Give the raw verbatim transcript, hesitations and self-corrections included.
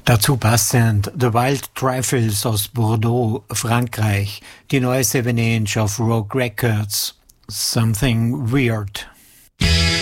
Dazu passend The Wild Trifles aus Bordeaux, Frankreich, die neue Seven Inch auf Rogue Records, Something Weird.